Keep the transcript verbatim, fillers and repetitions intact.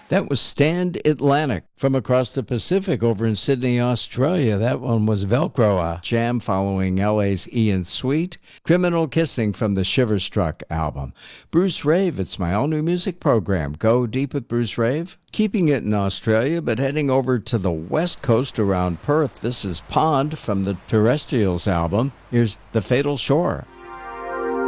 That was Stand Atlantic from across the Pacific over in Sydney, Australia. That one was Velcro, a jam following L A's Ian Sweet. Criminal Kissing from the Shiverstruck album. Bruce Rave, it's my all-new music program. Go deep with Bruce Rave. Keeping it in Australia, but heading over to the west coast around Perth. This is Pond from the Terrestrials album. Here's The Fatal Shore.